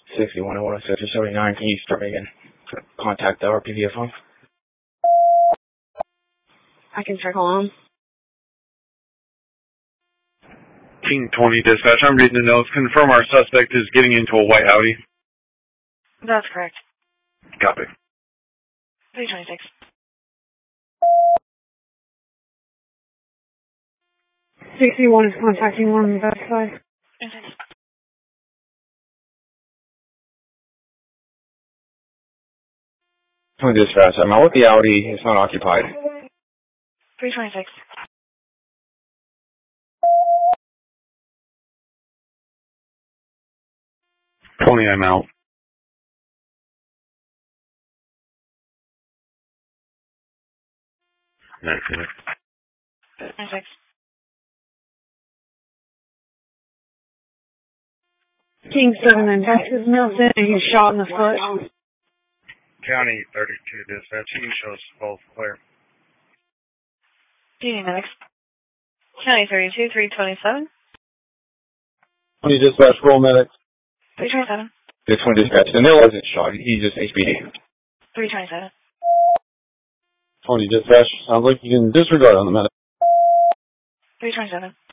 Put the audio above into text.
61 Order, Sector 79. Can you start making contact the RPVF phone? I can circle on. King 20 dispatch, I'm reading the notes. Confirm our suspect is getting into a white Audi. That's correct. Copy. 326. $61 is contacting one on the back side. Okay. 20 dispatch, I'm out with the Audi. It's not occupied. 326. I'm out. That's it. 326. King 7 in Texas, Milton, and he's shot in the foot. County 32 dispatch, he shows both clear. Do you need medics? County 32, 327. 20 dispatch, roll medic. 327. 20 dispatch, the Neil wasn't shot. He's just HBD. 327. 20 dispatch, sounds like you can disregard on the medic. 327.